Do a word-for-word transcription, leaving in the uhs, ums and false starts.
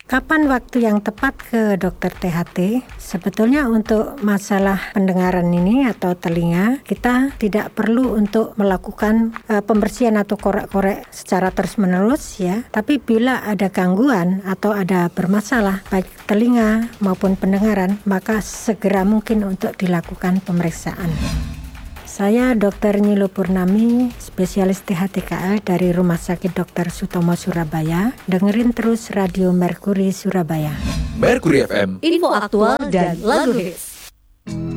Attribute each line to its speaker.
Speaker 1: Kapan waktu yang tepat ke dokter T H T? Sebetulnya untuk masalah pendengaran ini atau telinga, kita tidak perlu untuk melakukan uh, pembersihan atau korek-korek secara terus-menerus ya. Tapi bila ada gangguan atau ada bermasalah baik telinga maupun pendengaran, maka segera mungkin untuk dilakukan pemeriksaan. Saya dokter Nyilo Purnami, spesialis T H T K L dari Rumah Sakit dokter Sutomo Surabaya. Dengerin terus Radio Merkuri Surabaya.
Speaker 2: Merkuri F M,
Speaker 3: info aktual dan lagu hits.